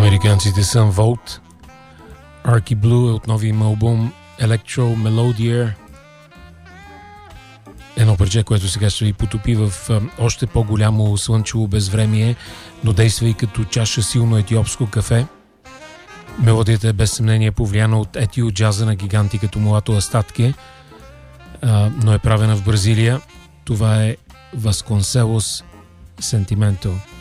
Американците са Volt. Arky Blue е от новия им албум Electro Melodier. Едно парче, което сега ще ви потопи в още по-голямо слънчево безвремие, но действа и като чаша силно етиопско кафе. Мелодията е без съмнение повлияна от етио джаза на гиганти като Мулато Астатке, но е правена в Бразилия. Това е Vasconcelos Sentimento.